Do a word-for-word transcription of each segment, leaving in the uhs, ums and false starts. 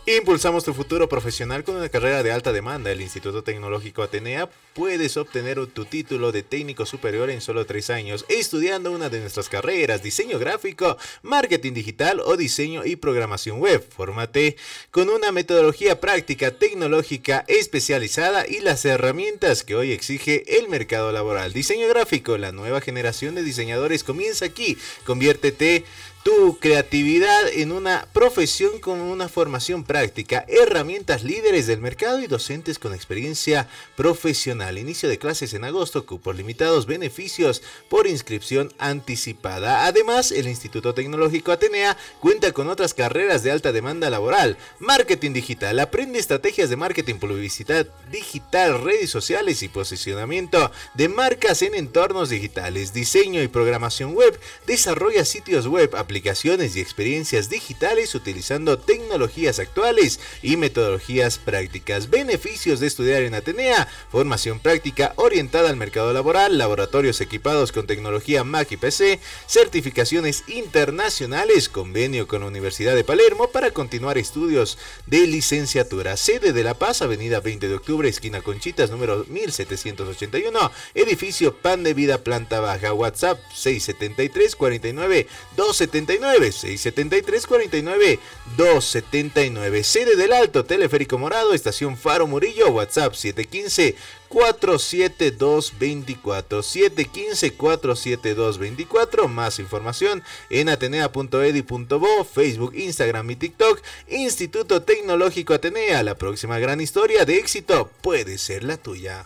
Impulsamos tu futuro profesional con una carrera de alta demanda. El Instituto Tecnológico Atenea puedes obtener tu título de técnico superior en solo tres años, estudiando una de nuestras carreras: diseño gráfico, marketing digital o diseño y programación web. Fórmate con una metodología práctica, tecnológica, especializada y las herramientas que hoy exige el mercado laboral. Diseño gráfico, la nueva generación de diseñadores comienza aquí. Conviértete tu creatividad en una profesión con una formación práctica, herramientas líderes del mercado y docentes con experiencia profesional. Inicio de clases en agosto, cupos limitados, beneficios por inscripción anticipada. Además, el Instituto Tecnológico Atenea cuenta con otras carreras de alta demanda laboral. Marketing digital, aprende estrategias de marketing, publicidad digital, redes sociales y posicionamiento de marcas en entornos digitales. Diseño y programación web, desarrolla sitios web, aplicaciones y experiencias digitales utilizando tecnologías actuales y metodologías prácticas. Beneficios de estudiar en Atenea: formación práctica orientada al mercado laboral, laboratorios equipados con tecnología Mac y P C, certificaciones internacionales, convenio con la Universidad de Palermo para continuar estudios de licenciatura. Sede de La Paz, avenida veinte de octubre, esquina Conchitas, número mil setecientos ochenta y uno, edificio Pan de Vida, planta baja. WhatsApp seis setenta y tres, cuarenta y nueve, doscientos setenta y nueve, seis setenta y tres, cuarenta y nueve, doscientos setenta y nueve. Sede del Alto, Teleférico Morado, estación Faro Murillo. WhatsApp siete uno cinco, cuatro siete dos dos cuatro, siete uno cinco, cuatro siete dos dos cuatro. Más información en atenea punto edu punto bo, Facebook, Instagram y TikTok. Instituto Tecnológico Atenea, la próxima gran historia de éxito puede ser la tuya.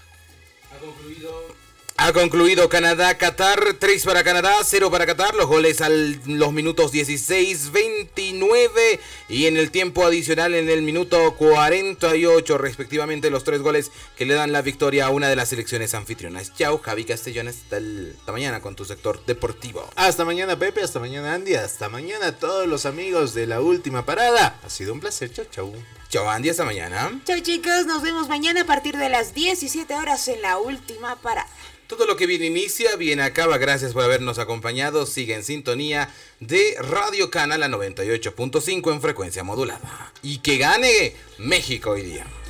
Ha concluido Ha concluido Canadá-Qatar, tres para Canadá, cero para Qatar, los goles a los minutos dieciséis, veintinueve y en el tiempo adicional en el minuto cuarenta y ocho, respectivamente, los tres goles que le dan la victoria a una de las selecciones anfitrionas. Chao, Javi Castellón, hasta, el, hasta mañana con tu sector deportivo. Hasta mañana, Pepe, hasta mañana, Andy, hasta mañana todos los amigos de La Última Parada. Ha sido un placer, chao, chao. Chao, Andy, hasta mañana. Chao, chicos, nos vemos mañana a partir de las diecisiete horas en La Última Parada. Todo lo que bien inicia, bien acaba. Gracias por habernos acompañado. Sigue en sintonía de Radio Canal a noventa y ocho punto cinco en frecuencia modulada. Y que gane México hoy día.